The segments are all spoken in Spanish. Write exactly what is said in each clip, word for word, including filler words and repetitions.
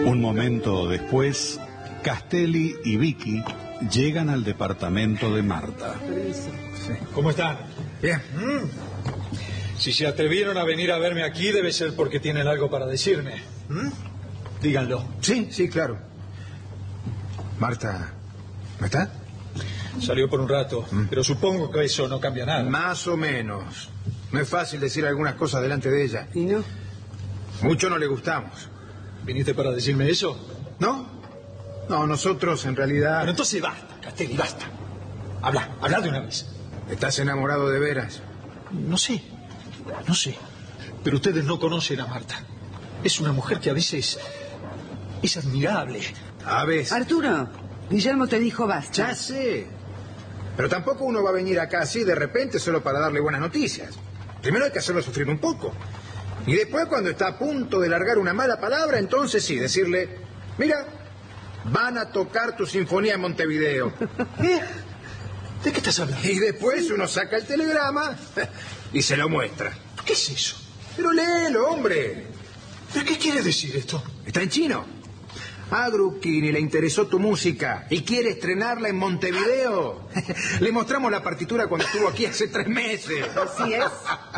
Un momento después, Castelli y Vicky llegan al departamento de Marta. ¿Cómo están? Bien. Mm. Si se atrevieron a venir a verme aquí, debe ser porque tienen algo para decirme. ¿Mm? Díganlo. Sí, sí, claro. Marta, ¿no está? Salió por un rato, mm. pero supongo que eso no cambia nada. Más o menos. No es fácil decir algunas cosas delante de ella. ¿Y no? Mucho no le gustamos. ¿Viniste para decirme eso? ¿No? No, nosotros en realidad... Pero entonces basta, Castelli, basta. Habla, habla de una vez. ¿Estás enamorado de veras? No sé, no sé. Pero ustedes no conocen a Marta. Es una mujer que a veces es admirable. A veces. Arturo, Guillermo te dijo basta. Ya sé. Pero tampoco uno va a venir acá así de repente solo para darle buenas noticias. Primero hay que hacerlo sufrir un poco. Y después, cuando está a punto de largar una mala palabra, entonces sí, decirle, mira, van a tocar tu sinfonía en Montevideo. ¿Eh? ¿De qué estás hablando? Y después uno saca el telegrama y se lo muestra. ¿Qué es eso? Pero léelo, hombre. ¿Pero qué quiere decir esto? Está en chino. A Gruchini le interesó tu música y quiere estrenarla en Montevideo. Le mostramos la partitura cuando estuvo aquí hace tres meses. Así es.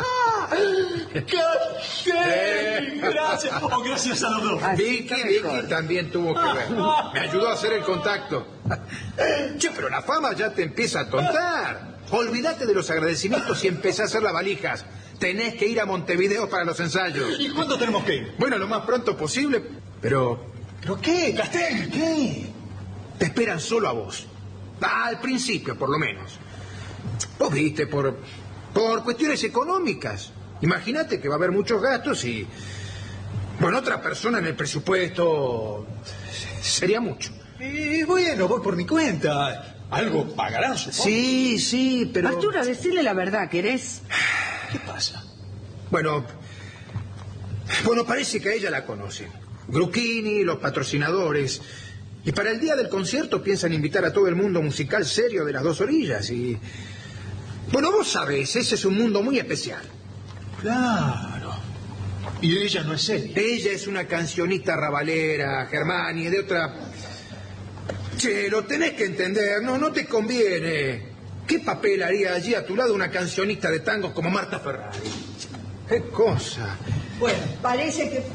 ¡Qué gracias! Oh, gracias a los dos. Vicky, Vicky también tuvo que ver. Me ayudó a hacer el contacto. Che, pero la fama ya te empieza a tontar. Olvídate de los agradecimientos y empecé a hacer las valijas. Tenés que ir a Montevideo para los ensayos. ¿Y cuándo tenemos que ir? Bueno, lo más pronto posible, pero... ¿Pero qué, Castelli? ¿Qué? Te esperan solo a vos. Al principio, por lo menos. Vos viste, por, por cuestiones económicas. Imagínate que va a haber muchos gastos y... Bueno, otra persona en el presupuesto... sería mucho. Y bueno, voy por mi cuenta. Algo pagarán, supongo. Sí, sí, pero... Arturo, decirle la verdad, ¿querés? ¿Qué pasa? Bueno... Bueno, parece que a ella la conocen. Gruchini, los patrocinadores. Y para el día del concierto piensan invitar a todo el mundo musical serio de las dos orillas. Y... Bueno, vos sabés, ese es un mundo muy especial. Claro. Y ella no es seria. Ella es una cancionista rabalera, Germani, de otra... Che, lo tenés que entender, no, no te conviene. ¿Qué papel haría allí a tu lado una cancionista de tangos como Marta Ferrari? ¡Qué cosa! Bueno, parece que...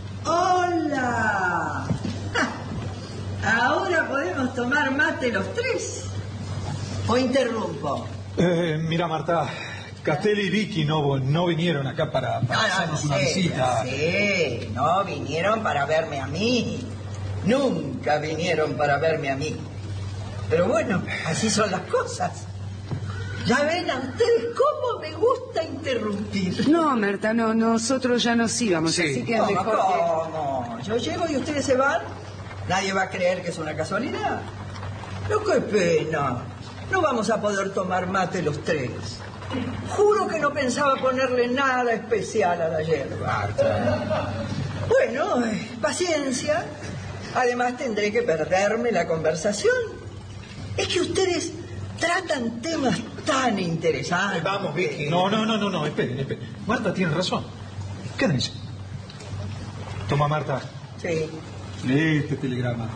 ¡Hola! ¿Ahora podemos tomar mate los tres? ¿O interrumpo? Eh, mira, Marta, Castelli y Vicky no, no vinieron acá para, para No, no, hacernos no una sé, visita. no sé, no vinieron para verme a mí. Nunca vinieron para verme a mí. Pero bueno, así son las cosas. Ya ven a ustedes cómo me gusta interrumpir. No, Marta, no, nosotros ya nos íbamos, Sí. así que ¿Cómo, mejor que... cómo? Yo llego y ustedes se van. Nadie va a creer que es una casualidad. Pero qué pena. No vamos a poder tomar mate los tres. Juro que no pensaba ponerle nada especial a la hierba. Marta. Bueno, eh, paciencia. Además tendré que perderme la conversación. Es que ustedes tratan temas tan interesantes. Vamos, Vicky. No, no, no, no, no, esperen, esperen. Marta tiene razón. Quédense. Toma, Marta. Sí. Lee este telegrama.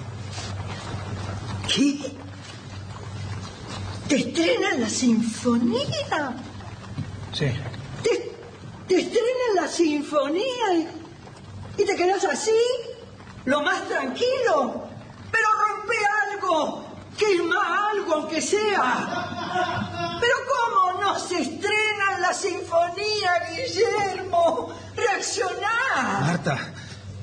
¿Qué? ¿Te estrenan la sinfonía? Sí. ¿Te, te estrenan la sinfonía y, y te quedas así? ¿Lo más tranquilo? Pero rompe algo. Quema algo, aunque sea. ¿Pero cómo no se estrena la sinfonía, Guillermo? ¡Reaccioná! Marta,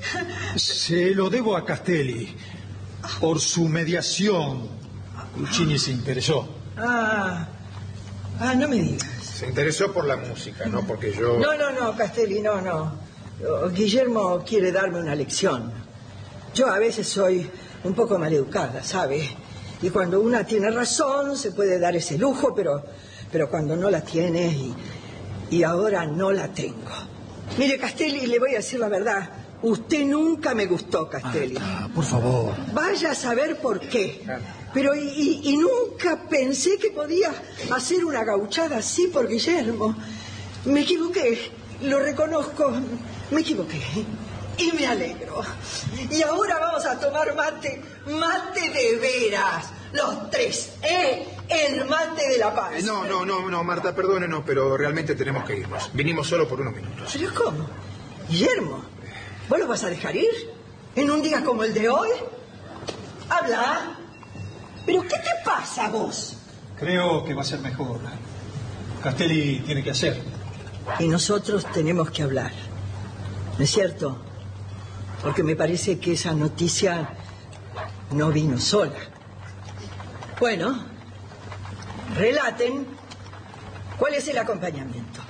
se lo debo a Castelli. Por su mediación, Gruchini se interesó. Ah, ah, no me digas. Se interesó por la música, no porque yo... No, no, no, Castelli, no, no. Guillermo quiere darme una lección. Yo a veces soy un poco maleducada, ¿sabe? Y cuando una tiene razón se puede dar ese lujo, pero, pero cuando no la tiene y, y ahora no la tengo. Mire, Castelli, le voy a decir la verdad. Usted nunca me gustó, Castelli. Marta, por favor. Vaya a saber por qué. Pero y, y, y nunca pensé que podía hacer una gauchada así por Guillermo. Me equivoqué, lo reconozco, me equivoqué. y me alegro. Y ahora vamos a tomar mate, mate de veras, los tres, ¿eh? El mate de la paz. Eh, no, no, no, no, Marta, perdónenos, pero realmente tenemos que irnos. Vinimos solo por unos minutos. ¿Pero cómo? Guillermo, ¿vos lo vas a dejar ir? ¿En un día como el de hoy? Habla. ¿Pero qué te pasa a vos? Creo que va a ser mejor. Castelli tiene que hacer. Y nosotros tenemos que hablar. ¿No es cierto? Porque me parece que esa noticia no vino sola. Bueno, relaten cuál es el acompañamiento.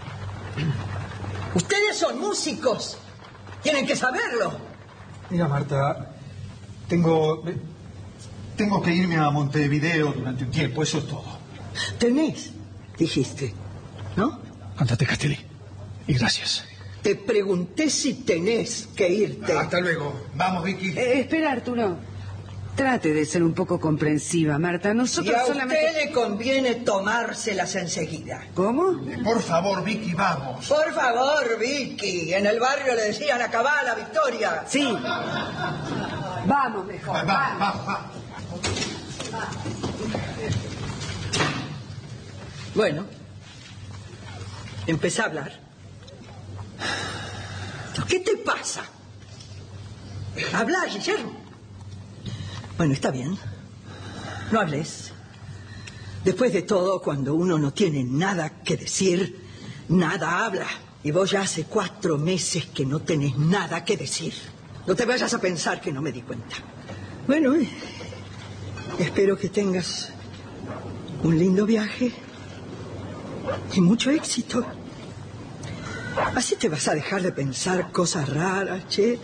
Ustedes son músicos. Tienen que saberlo. Mira, Marta, tengo... Tengo que irme a Montevideo durante un tiempo, eso es todo. Tenés, dijiste, ¿no? Ándate, Castelli. Y gracias. Te pregunté si tenés que irte. Hasta luego. Vamos, Vicky. Eh, espera, Arturo. Trate de ser un poco comprensiva, Marta. Nosotros y a solamente... usted le conviene tomárselas enseguida. ¿Cómo? Por favor, Vicky, vamos. Por favor, Vicky. En el barrio le decían acabá la victoria. Sí. Vamos mejor. Va, va, va, va. Bueno, empecé a hablar. ¿Qué te pasa? Habla, Guillermo. Bueno, está bien. No hables. Después de todo, cuando uno no tiene nada que decir, nada habla. Y vos ya hace cuatro meses que no tenés nada que decir. No te vayas a pensar que no me di cuenta. Bueno, eh, espero que tengas un lindo viaje y mucho éxito. Así te vas a dejar de pensar cosas raras, che.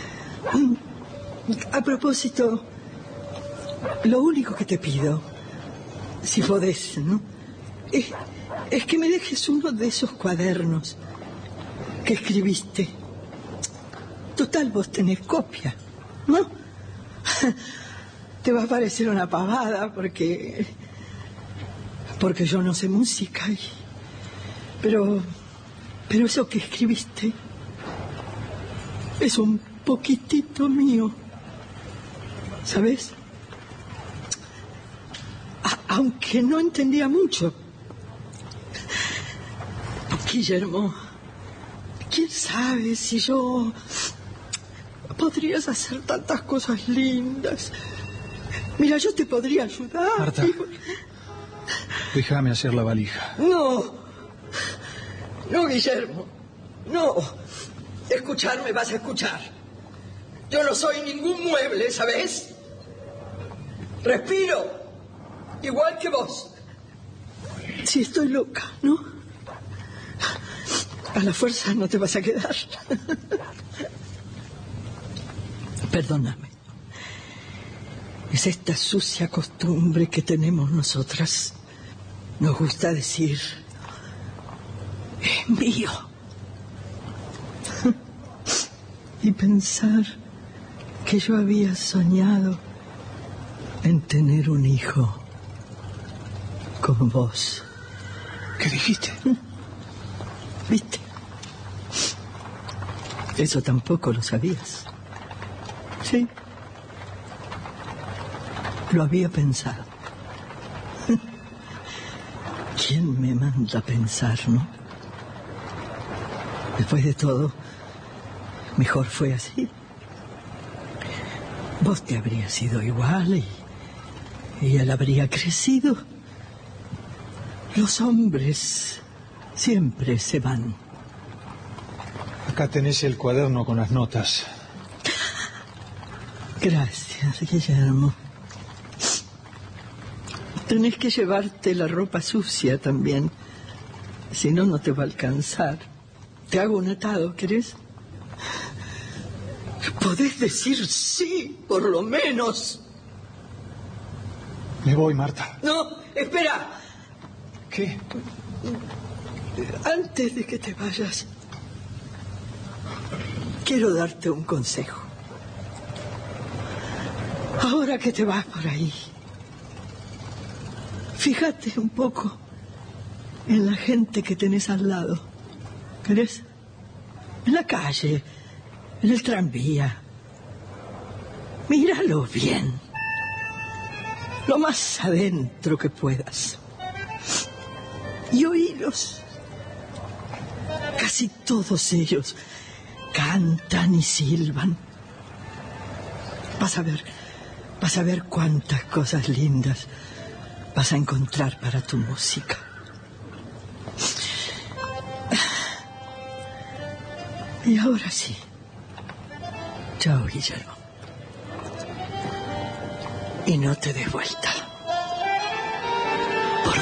A propósito, lo único que te pido, si podés, ¿no? Es, es que me dejes uno de esos cuadernos que escribiste. Total, vos tenés copia, ¿no? Te va a parecer una pavada porque... porque yo no sé música y... Pero... pero eso que escribiste es un poquitito mío, ¿sabes? A- aunque no entendía mucho. Guillermo, ¿quién sabe si yo... podrías hacer tantas cosas lindas? Mira, yo te podría ayudar. Marta, y... déjame hacer la valija. No, no, Guillermo, no. Escucharme vas a escuchar. Yo no soy ningún mueble, ¿sabes? Respiro, igual que vos. Si estoy loca, ¿no? A la fuerza no te vas a quedar. Perdóname. Es esta sucia costumbre que tenemos nosotras. Nos gusta decir, es mío. Y pensar que yo había soñado en tener un hijo con vos. ¿Qué dijiste? ¿Viste? Eso tampoco lo sabías. Sí. Lo había pensado. ¿Quién me manda a pensar, no? Después de todo, mejor fue así. Vos te habrías ido igual y, y él habría crecido. Los hombres siempre se van. Acá tenés el cuaderno con las notas. Gracias, Guillermo. Tenés que llevarte la ropa sucia también. Si no, no te va a alcanzar. Te hago un atado, ¿querés? Podés decir sí, por lo menos. Me voy, Marta. No, espera. ¿Qué? Antes de que te vayas, quiero darte un consejo. Ahora que te vas por ahí, fíjate un poco en la gente que tenés al lado. ¿Querés? En la calle, en el tranvía. Míralo bien. Lo más adentro que puedas. Y oílos. Casi todos ellos cantan y silban. Vas a ver, vas a ver cuántas cosas lindas vas a encontrar para tu música. Y ahora sí. Chao, Guillermo. Y no te des vuelta.